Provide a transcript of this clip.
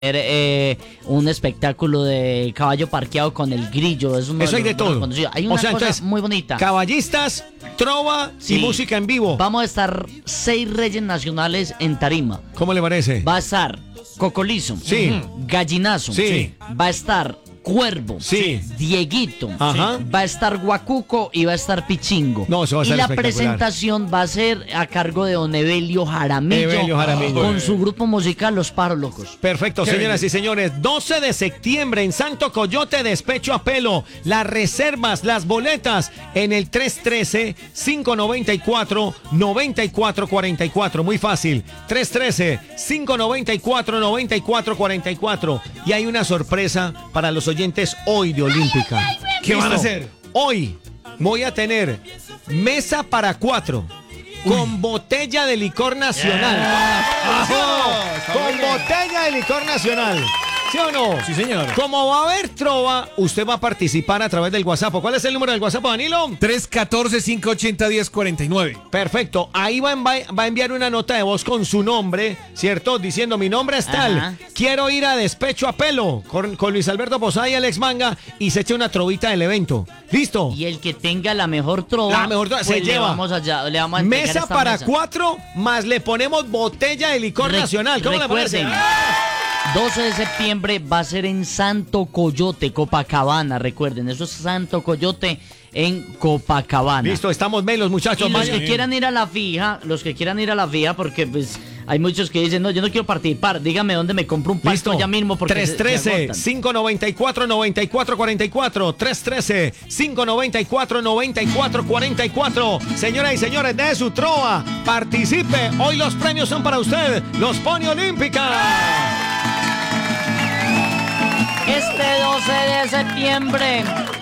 un espectáculo de caballo parqueado con el grillo. Eso hay de todo. Hay una cosa entonces, muy bonita. Caballistas, trova y música en vivo. Vamos a estar 6 reyes nacionales en tarima. ¿Cómo le parece? Va a estar Cocolizo, Gallinazo, va a estar Cuervo, Dieguito, va a estar Guacuco y va a estar Pichingo. No, eso va a ser y la espectacular. Presentación va a ser a cargo de don Evelio Jaramillo, con su grupo musical Los Pájaros Locos. Perfecto, señoras y señores. 12 de septiembre en Santo Coyote, Despecho a Pelo. Las reservas, las boletas en el 313-594-9444. Muy fácil. 313-594-9444. Y hay una sorpresa para los oyentes hoy de Olímpica. ¿Qué van a hacer? Hoy voy a tener mesa para 4 con botella de licor nacional. ¿Sí o no? Con botella de licor nacional. ¿Sí o no? Sí, señor. Como va a haber trova, usted va a participar a través del WhatsApp. ¿Cuál es el número del WhatsApp, Danilo? 314-580-1049. Perfecto. Ahí va a enviar una nota de voz con su nombre, ¿cierto? Diciendo, mi nombre es tal. Quiero ir a Despecho a Pelo con Luis Alberto Posada y Alex Manga y se echa una trovita del evento. ¿Listo? Y el que tenga la mejor trova, pues se lleva. Vamos allá, le vamos a mesa para 4, más le ponemos botella de licor nacional. ¿Cómo le parece? 12 de septiembre va a ser en Santo Coyote, Copacabana, recuerden, eso es Santo Coyote en Copacabana. Listo, estamos melos, muchachos. Y los que quieran ir a la fija, porque pues hay muchos que dicen, no, yo no quiero participar, dígame dónde me compro un pasto ya mismo porque 313-594-9444, 313-594-9444. Señoras y señores, de su trova, participe, hoy los premios son para usted, los pone Olímpica. Este 12 de septiembre